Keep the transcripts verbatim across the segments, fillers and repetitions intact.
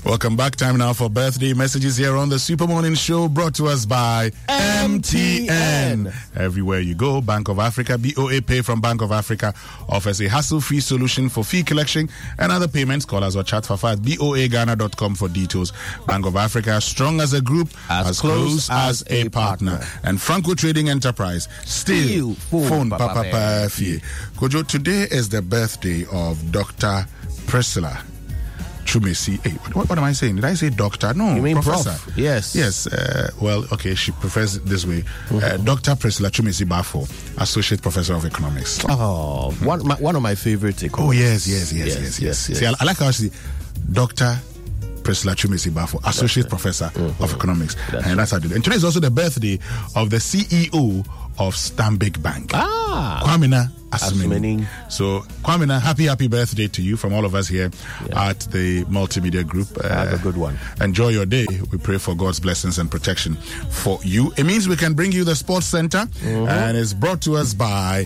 Welcome back. Time now for birthday messages here on the Super Morning Show, brought to us by M T N. Everywhere you go, Bank of Africa, B O A Pay from Bank of Africa offers a hassle-free solution for fee collection and other payments. Call us or chat for at B O A Ghana dot com for details. Bank of Africa, strong as a group, as, as close, close as, as a partner. partner. And Franco Trading Enterprise, still, still phone Papa Pafi. Kojo, today is the birthday of Doctor Priscilla Chumesi. Hey, what, what am I saying? Did I say doctor? No, you mean professor. Prof? Yes. Yes. Uh, well, okay, she prefers it this way. Mm-hmm. Uh, Doctor Priscilla Chumesi Bafo, Associate Professor of Economics. Oh, mm-hmm. one, my, one of my favorite economists. Oh, yes, yes, yes, yes, yes. yes, yes. See, I, I like how she Doctor Priscilla Chumesi Bafo, Associate that's Professor mm-hmm. of Economics. That's and that's how I did it. And today is also the birthday of the C E O of Stanbic Bank. Ah. Kwamina Asumeni. So, Kwamina, happy, happy birthday to you from all of us here yeah. at the Multimedia Group. Uh, Have a good one. Enjoy your day. We pray for God's blessings and protection for you. It means we can bring you the Sports Center, mm-hmm. and it's brought to us by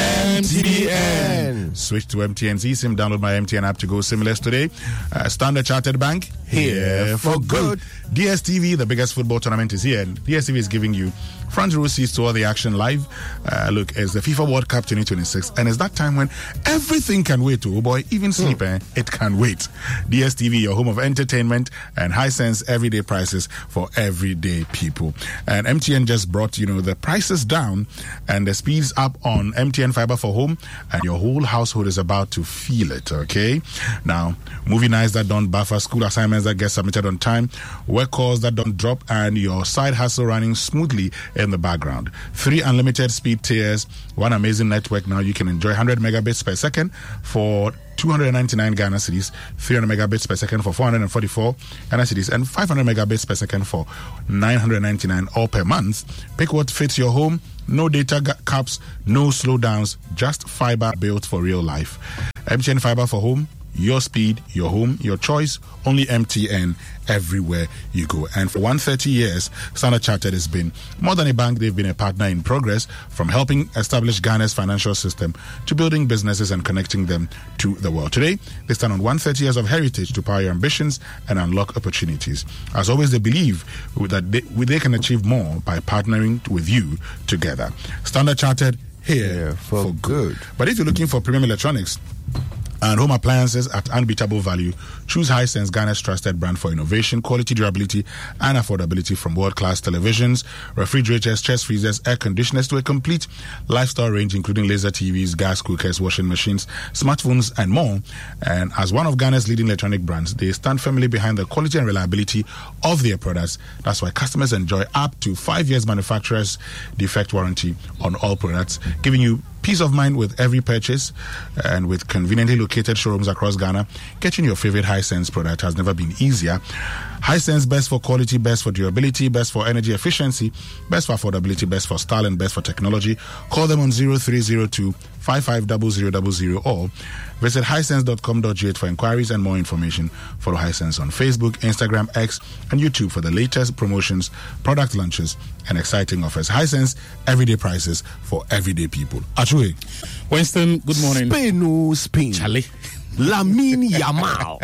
M T N. Switch to M T N's eSIM. Download my M T N app to go seamless today. Uh, Standard Chartered Bank, here, here for good. good. D S T V, the biggest football tournament, is here, and D S T V is giving you front row seats to all the action live. Uh, look, it's the FIFA World Cup twenty twenty-six, and it's that time when everything can wait. Oh boy, even sleep, mm. eh? It can wait. D S T V, your home of entertainment and high sense everyday prices for everyday people. And M T N just brought, you know, the prices down and the speeds up on M T N Fiber for Home, and your whole household is about to feel it, okay? Now, movie nights that don't buffer, school assignments that get submitted on time, work calls that don't drop, and your side hustle running smoothly in the background. Three unlimited speed tiers, one amazing network. Now you can enjoy one hundred megabits per second for two hundred ninety-nine Ghana cedis, three hundred megabits per second for four hundred forty-four Ghana cedis, and five hundred megabits per second for nine hundred ninety-nine all per month. Pick what fits your home. No data caps, no slowdowns, just fiber built for real life. M T N Fiber for Home. Your speed, your home, your choice, only M T N everywhere you go. And for one hundred thirty years, Standard Chartered has been more than a bank. They've been a partner in progress, from helping establish Ghana's financial system to building businesses and connecting them to the world. Today, they stand on one hundred thirty years of heritage to power your ambitions and unlock opportunities. As always, they believe that they, they can achieve more by partnering with you together. Standard Chartered, here yeah, for, for good. good. But if you're looking for premium electronics and home appliances at unbeatable value, choose Hisense, Ghana's trusted brand for innovation, quality, durability, and affordability. From world-class televisions, refrigerators, chest freezers, air conditioners, to a complete lifestyle range, including laser T Vs, gas cookers, washing machines, smartphones, and more. And as one of Ghana's leading electronic brands, they stand firmly behind the quality and reliability of their products. That's why customers enjoy up to five years manufacturer's defect warranty on all products, giving you peace of mind with every purchase. And with conveniently located showrooms across Ghana, getting your favorite Hisense product has never been easier. Hisense, best for quality, best for durability, best for energy efficiency, best for affordability, best for style, and best for technology. Call them on zero three zero two, five five zero zero zero zero or visit hisense dot com dot g h for inquiries and more information. Follow Hisense on Facebook, Instagram, X, and YouTube for the latest promotions, product launches, and exciting offers. Hisense, everyday prices for everyday people. Achue. Winston, good morning. Spain, oh, Spain. Charlie. Lamine Yamal.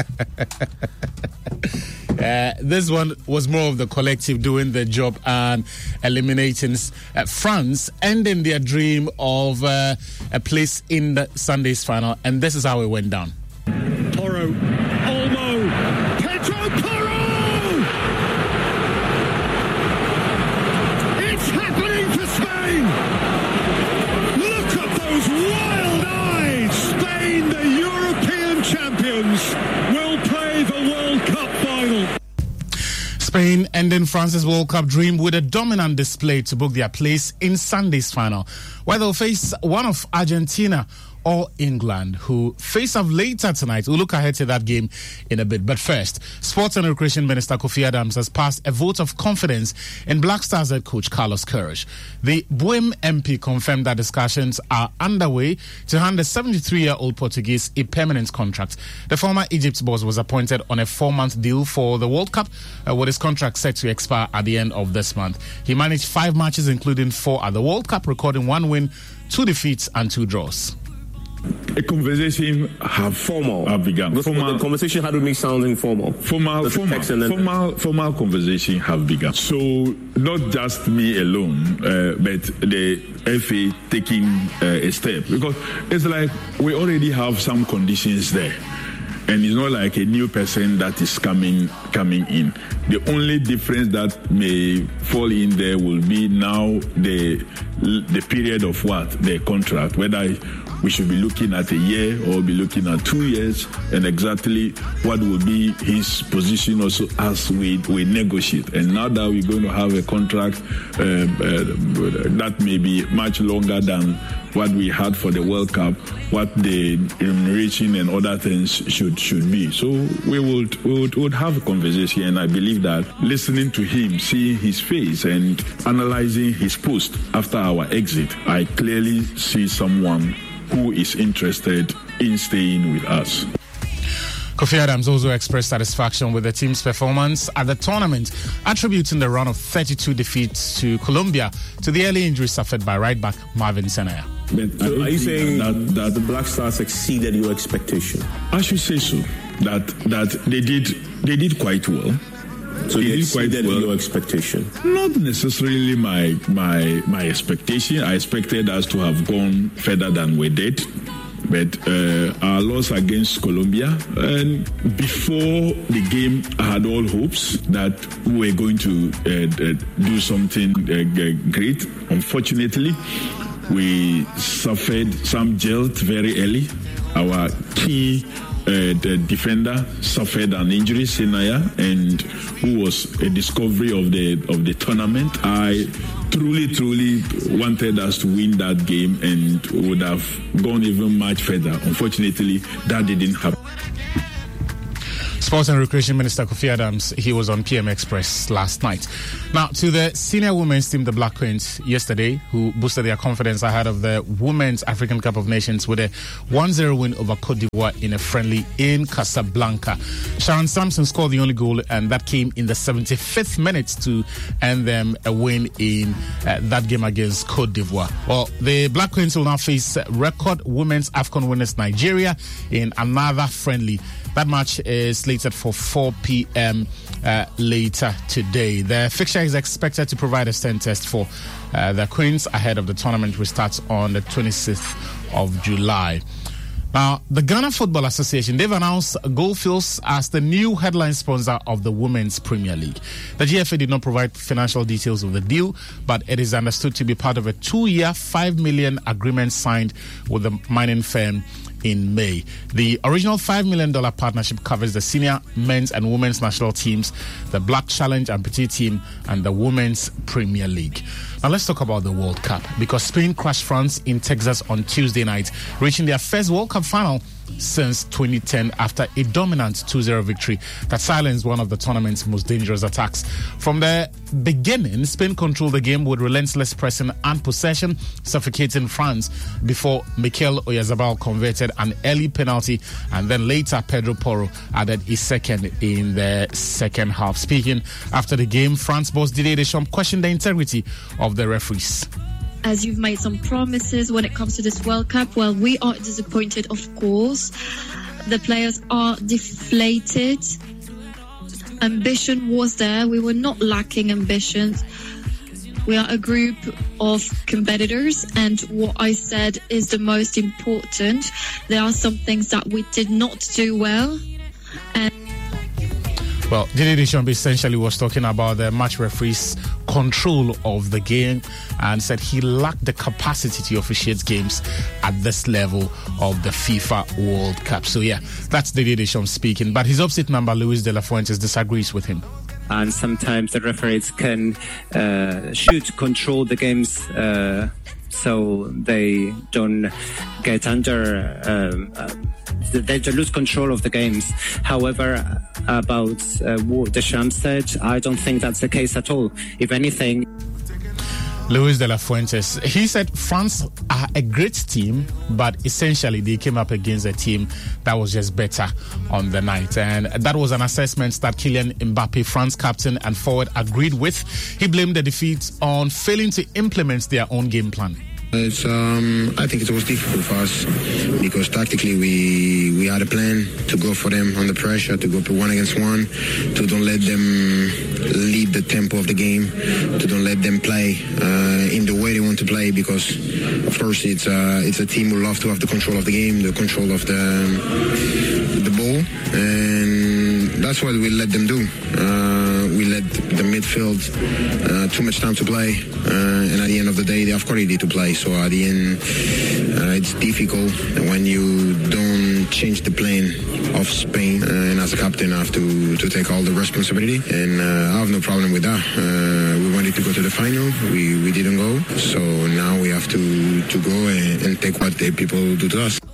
Uh, this one was more of the collective doing the job and eliminating uh, France, ending their dream of uh, a place in the Sunday's final. And this is how it went down. Porro, Olmo, Pedro Porro! It's happening for Spain! Look at those wild eyes! Spain, the European champions, will play the World Cup final. Spain ending France's World Cup dream with a dominant display to book their place in Sunday's final, where they'll face one of Argentina or England, who face off later tonight. We'll look ahead to that game in a bit. But first, Sports and Recreation Minister Kofi Adams has passed a vote of confidence in Black Stars head coach Carlos Queiroz. The Buem M P confirmed that discussions are underway to hand the seventy-three-year-old Portuguese a permanent contract. The former Egypt boss was appointed on a four-month deal for the World Cup, uh, with his contract set to expire at the end of this month. He managed five matches, including four at the World Cup, recording one win, two defeats, and two draws. A conversation have formal have begun. Because formal, the conversation had to make sound informal. Formal, formal, formal, formal conversation have begun. So not just me alone, uh, but the F A taking uh, a step, because it's like we already have some conditions there. And it's not like a new person that is coming coming in. The only difference that may fall in there will be now the the period of what? The contract, whether we should be looking at a year or be looking at two years, and exactly what will be his position also as we, we negotiate. And now that we're going to have a contract uh, uh, that may be much longer than what we had for the World Cup, what the remuneration and other things should should be. So we would we would, would have a conversation, and I believe that listening to him, seeing his face and analyzing his post after our exit, I clearly see someone who is interested in staying with us. Kofi Adams also expressed satisfaction with the team's performance at the tournament, attributing the run of thirty-two defeats to Colombia to the early injury suffered by right back Marvin Senaya. So are you saying that, that the Black Stars exceeded your expectation? I should say so. That that they did they did quite well. So they you did quite exceeded well. your expectation? Not necessarily my my my expectation. I expected us to have gone further than we did. But uh, our loss against Colombia, and before the game, I had all hopes that we were going to uh, uh, do something uh, great. Unfortunately, we suffered some jolt very early. Our key uh, the defender suffered an injury, Senaya, and who was a discovery of the of the tournament. I truly, truly wanted us to win that game and would have gone even much further. Unfortunately, that didn't happen. Sports and Recreation Minister Kofi Adams, he was on P M Express last night. Now, to the senior women's team, the Black Queens, yesterday, who boosted their confidence ahead of the Women's African Cup of Nations with a one zero win over Cote d'Ivoire in a friendly in Casablanca. Sharon Sampson scored the only goal, and that came in the seventy-fifth minute to end them a win in uh, that game against Cote d'Ivoire. Well, the Black Queens will now face record Women's AFCON winners Nigeria in another friendly. That match is slated for four p.m. Uh, later today. The fixture is expected to provide a stand test for uh, the Queens ahead of the tournament, which starts on the twenty-sixth of July. Now, the Ghana Football Association, they've announced Goldfields as the new headline sponsor of the Women's Premier League. The G F A did not provide financial details of the deal, but it is understood to be part of a two-year, five million dollars agreement signed with the mining firm in May. The original five million dollars partnership covers the senior men's and women's national teams, the Black Challenge and Petite team, and the Women's Premier League. Now let's talk about the World Cup, because Spain crushed France in Texas on Tuesday night, reaching their first World Cup final since twenty ten after a dominant two zero victory that silenced one of the tournament's most dangerous attacks. From the beginning, Spain controlled the game with relentless pressing and possession, suffocating France before Mikel Oyarzabal converted an early penalty, and then later Pedro Porro added his second in the second half. Speaking after the game, France boss Didier Deschamps questioned the integrity of the referees. As you've made some promises when it comes to this World Cup, well, we are disappointed, of course. The players are deflated. Ambition was there. We were not lacking ambitions. We are a group of competitors, and what I said is the most important. There are some things that we did not do well. And Well, Didier Deschamps essentially was talking about the match referee's control of the game and said he lacked the capacity to officiate games at this level of the FIFA World Cup. So yeah, that's Didier Deschamps speaking. But his opposite number, Luis de la Fuentes, disagrees with him. And sometimes the referees can uh, should control the games uh, so they don't get under... Um, uh, they lose control of the games. However, about uh, what Deschamps said, I don't think that's the case at all. If anything... Luis de la Fuentes, he said France are a great team, but essentially they came up against a team that was just better on the night. And that was an assessment that Kylian Mbappe, France captain and forward, agreed with. He blamed the defeat on failing to implement their own game plan. It's, um, I think it was difficult for us because tactically we we had a plan to go for them under pressure, to go for one against one, to don't let them lead the tempo of the game, to don't let them play uh, in the way they want to play because, of course, it's uh, it's a team who love to have the control of the game, the control of the the ball, and that's what we let them do. Uh, we let the midfield uh, too much time to play, uh, and at the end of the day, they have quality to play. So at the end, uh, it's difficult when you don't change the plan of Spain. Uh, and as a captain, I have to, to take all the responsibility, and uh, I have no problem with that. Uh, we wanted to go to the final, we, we didn't go, so now we have to, to go and, and take what the people do to us.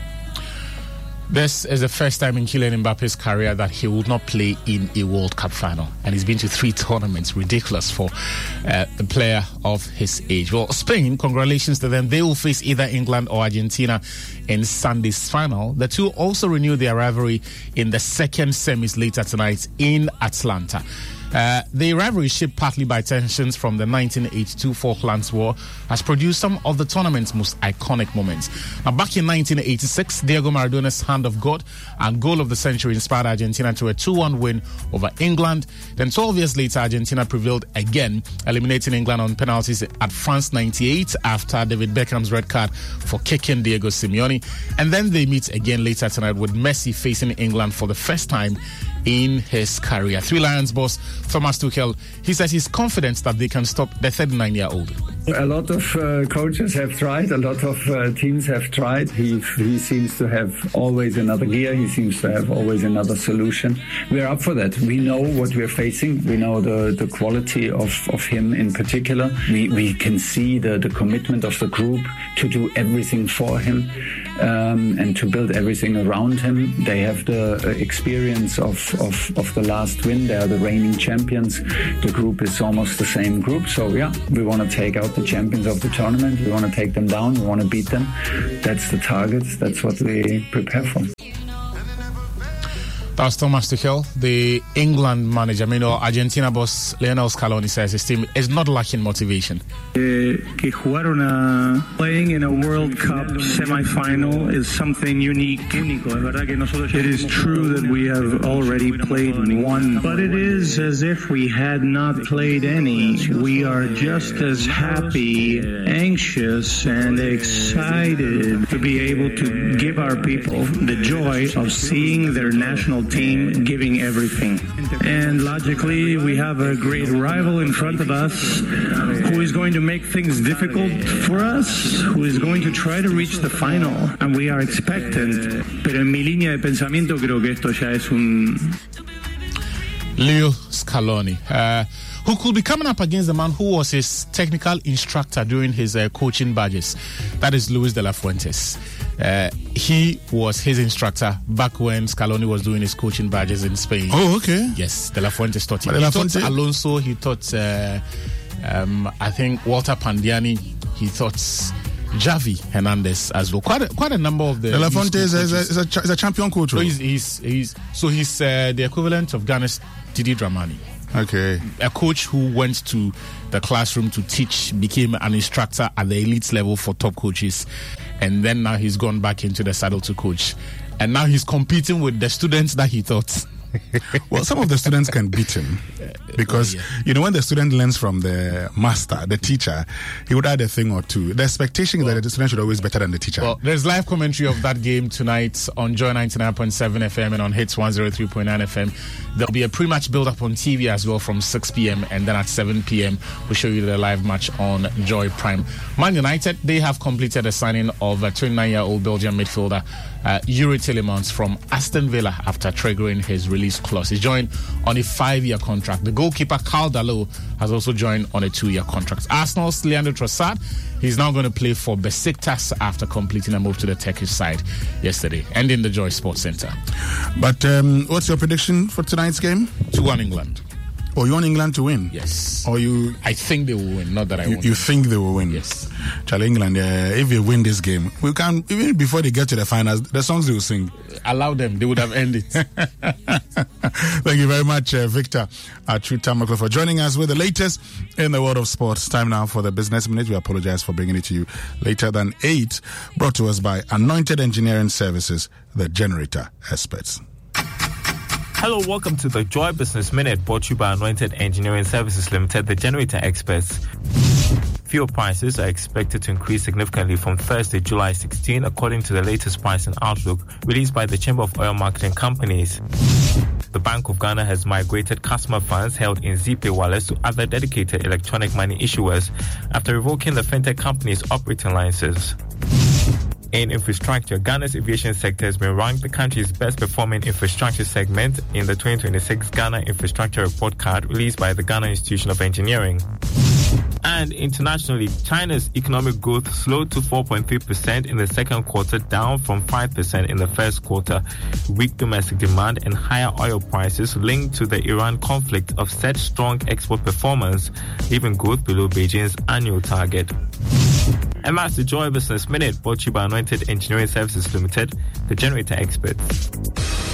This is the first time in Kylian Mbappe's career that he will not play in a World Cup final. And he's been to three tournaments. Ridiculous for uh, the player of his age. Well, Spain, congratulations to them. They will face either England or Argentina in Sunday's final. The two also renewed their rivalry in the second semis later tonight in Atlanta. Uh, the rivalry, shaped partly by tensions from the nineteen eighty-two Falklands War, has produced some of the tournament's most iconic moments. Now, back in nineteen eighty-six, Diego Maradona's hand of God and goal of the century inspired Argentina to a two one win over England. Then twelve years later, Argentina prevailed again, eliminating England on penalties at France ninety-eight after David Beckham's red card for kicking Diego Simeone. And then they meet again later tonight with Messi facing England for the first time in his career. Three Lions boss Thomas Tuchel, he says he's confident that they can stop the thirty-nine-year-old. A lot of uh, coaches have tried, a lot of uh, teams have tried. He, he seems to have always another gear, he seems to have always another solution. We're up for that. We know what we're facing, we know the, the quality of, of him in particular. We, we can see the, the commitment of the group to do everything for him um, and to build everything around him. They have the uh, experience of, of, of the last win, they are the reigning champions. The group is almost the same group, so yeah, we want to take out the champions of the tournament. We want to take them down. We want to beat them. That's the target. That's what we prepare for. That's Thomas Tuchel, the England manager. I mean, Argentina boss Lionel Scaloni says his team is not lacking motivation. Que jugaron a playing in a World Cup semi-final is something unique. It is true that we have already played one, but it is as if we had not played any. We are just as happy, anxious, and excited to be able to give our people the joy of seeing their national team giving everything. And logically, we have a great rival in front of us who is going to make things difficult for us, who is going to try to reach the final, and we are expectant. Pero en mi línea de pensamiento creo que esto ya es un... Leo Scaloni, uh, who could be coming up against the man who was his technical instructor during his uh, coaching badges. That is Luis de la Fuentes. Uh, he was his instructor back when Scaloni was doing his coaching badges in Spain. Oh, okay. Yes, de la Fuentes taught him. But He De La taught Fuente- Alonso, he taught, uh, um, I think, Walter Pandiani, he taught Javi Hernandez as well. Quite a, quite a number of the... De La youth Fuente is, coaches. is, a, is, a, cha- is a champion coach. So right? he's, he's, he's, so he's uh, the equivalent of Ghana's Didi Dramani. Okay. A coach who went to the classroom to teach, became an instructor at the elite level for top coaches, and then now he's gone back into the saddle to coach, and now he's competing with the students that he taught. Well, some of the students can beat him because, Oh, yeah. you know, when the student learns from the master, the teacher, he would add a thing or two. The expectation is that the student should always be better than the teacher. Well, there's live commentary of that game tonight on Joy ninety-nine point seven F M and on Hits one oh three point nine F M. There'll be a pre-match build-up on T V as well from six p.m. and then at seven p.m. we'll show you the live match on Joy Prime. Man United, they have completed the signing of a twenty-nine-year-old Belgian midfielder uh, Yuri Tillemans from Aston Villa after triggering his release clause. He joined on a five-year contract. The goalkeeper Carl Dalot has also joined on a two-year contract. Arsenal's Leandro Trossard, he's now going to play for Besiktas after completing a move to the Turkish side yesterday, ending the Joy Sports Centre. But um, what's your prediction for tonight's game? two one England. Or you want England to win? Yes. Or you I think they will win, not that I you, want you them. think they will win? Yes. Charlie, England, uh, if they win this game, we can, even before they get to the finals, the songs they will sing. Allow them, they would have ended it. Thank you very much, uh, Victor Achutamaklo, for joining us with the latest in the world of sports. Time now for the Business Minute. We apologize for bringing it to you later than eight. Brought to us by Anointed Engineering Services, the generator experts. Hello, welcome to the Joy Business Minute, brought to you by Anointed Engineering Services Limited, the generator experts. Fuel prices are expected to increase significantly from Thursday, July sixteenth, according to the latest pricing outlook released by the Chamber of Oil Marketing Companies. The Bank of Ghana has migrated customer funds held in ZPay wallets to other dedicated electronic money issuers after revoking the fintech company's operating license. In infrastructure, Ghana's aviation sector has been ranked the country's best performing infrastructure segment in the twenty twenty-six Ghana Infrastructure Report Card released by the Ghana Institution of Engineering. And internationally, China's economic growth slowed to four point three percent in the second quarter, down from five percent in the first quarter. Weak domestic demand and higher oil prices linked to the Iran conflict offset strong export performance, leaving growth below Beijing's annual target. And that's the Joy Business Minute, brought to you by Anointed Engineering Services Limited, the generator experts.